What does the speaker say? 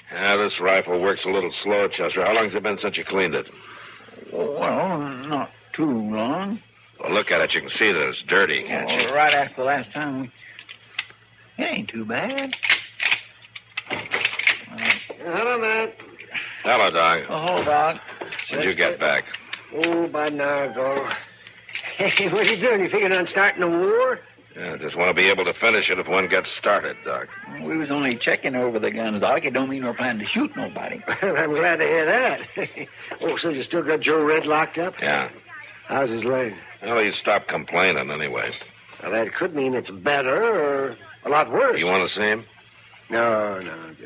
Yeah, this rifle works a little slow, Chester. How long's it been since you cleaned it? Well, not too long. Well, look at it. You can see that it's dirty, can't you? Right after the last time we... It ain't too bad. Hello, Matt. Hello, Doc. Oh, Doc. When'd you get back? Oh, about an hour ago. Hey, what are you doing? You figuring on starting a war? Yeah, I just want to be able to finish it if one gets started, Doc. We was only checking over the guns, Doc. It don't mean we're planning to shoot nobody. Well, I'm glad to hear that. Oh, so you still got Joe Red locked up? Yeah. How's his leg? Well, he stopped complaining anyway. Well, that could mean it's better or a lot worse. You want to see him? No.